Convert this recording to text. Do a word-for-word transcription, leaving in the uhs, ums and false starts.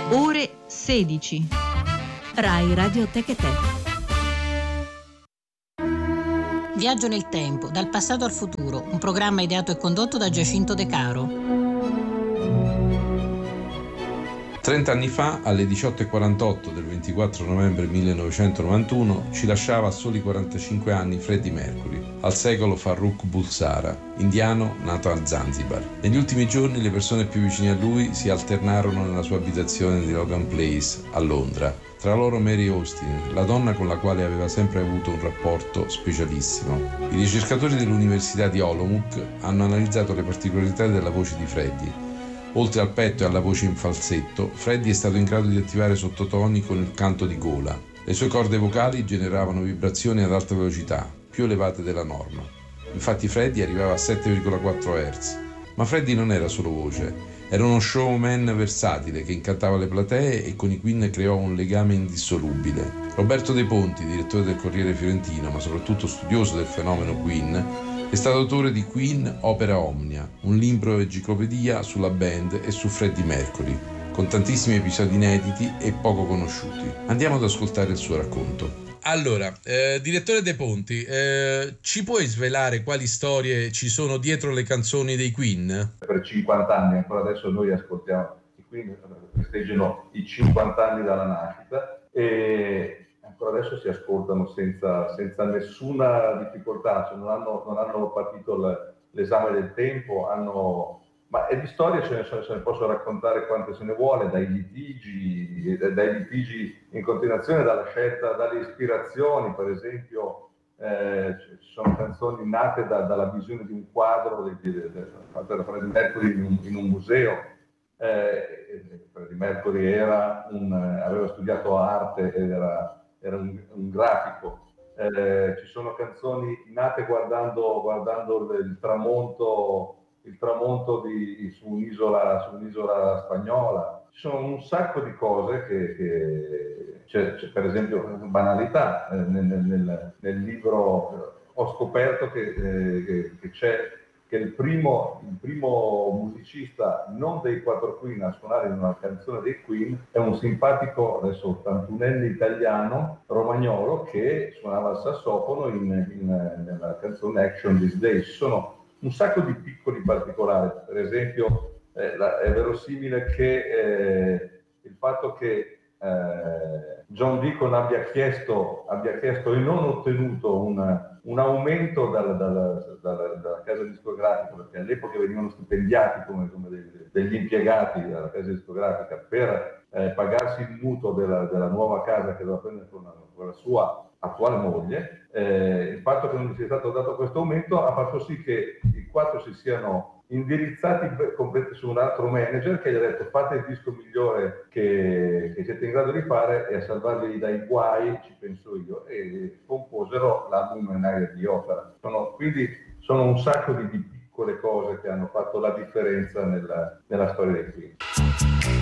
Ore sedici. Rai Radioteca Te. Viaggio nel tempo, dal passato al futuro, un programma ideato e condotto da Giacinto De Caro. Trent'anni fa, alle diciotto e quarantotto del ventiquattro novembre millenovecentonovantuno, ci lasciava a soli quarantacinque anni Freddie Mercury, al secolo Farrokh Bulsara, indiano nato a Zanzibar. Negli ultimi giorni le persone più vicine a lui si alternarono nella sua abitazione di Logan Place, a Londra. Tra loro Mary Austin, la donna con la quale aveva sempre avuto un rapporto specialissimo. I ricercatori dell'Università di Olomouc hanno analizzato le particolarità della voce di Freddie. Oltre al petto e alla voce in falsetto, Freddie è stato in grado di attivare sottotoni con il canto di gola. Le sue corde vocali generavano vibrazioni ad alta velocità, più elevate della norma. Infatti Freddie arrivava a sette virgola quattro hertz. Ma Freddie non era solo voce, era uno showman versatile che incantava le platee e con i Queen creò un legame indissolubile. Roberto De Ponti, direttore del Corriere Fiorentino, ma soprattutto studioso del fenomeno Queen, è stato autore di Queen Opera Omnia, un libro enciclopedia sulla band e su Freddie Mercury, con tantissimi episodi inediti e poco conosciuti. Andiamo ad ascoltare il suo racconto. Allora, eh, direttore De Ponti, eh, ci puoi svelare quali storie ci sono dietro le canzoni dei Queen? Per cinquanta anni, ancora adesso noi ascoltiamo i Queen, festeggiano i cinquanta anni dalla nascita e ancora adesso si ascoltano senza, senza nessuna difficoltà, cioè non, hanno, non hanno partito le, l'esame del tempo, hanno... ma e di storie ce ne, se ne posso raccontare quante se ne vuole, dai litigi, dai litigi in continuazione, dalla scelta, dalle ispirazioni, per esempio eh, ci sono canzoni nate da, dalla visione di un quadro fatto da Freddie Mercury in un, in un museo. Eh, Freddie Mercury era un, aveva studiato arte ed era era un, un grafico. Eh, ci sono canzoni nate guardando, guardando il tramonto, il tramonto di, su, un'isola, su un'isola spagnola. Ci sono un sacco di cose che, che c'è, c'è, per esempio, banalità. Eh, nel, nel, nel libro ho scoperto che, eh, che, che c'è che il primo, il primo musicista non dei quattro Queen a suonare in una canzone dei Queen è un simpatico, adesso ottantunenne italiano, romagnolo, che suonava il sassofono in, in, nella canzone Action These Days. Ci sono un sacco di piccoli particolari, per esempio eh, la, è verosimile che eh, il fatto che eh, John Deacon abbia chiesto, abbia chiesto e non ottenuto un, un aumento dalla, dalla, dalla, dalla casa discografica, perché all'epoca venivano stipendiati come, come degli, degli impiegati dalla casa discografica per eh, pagarsi il mutuo della, della nuova casa che doveva prendere con la, con la sua attuale moglie. Eh, il fatto che non gli sia stato dato questo aumento ha fatto sì che i quattro si siano indirizzati su un altro manager che gli ha detto: fate il disco migliore che, che siete in grado di fare e a salvarvi dai guai ci penso io, e composero l'album In Aria di Opera. Sono, quindi sono un sacco di, di piccole cose che hanno fatto la differenza nella, nella storia dei Queen.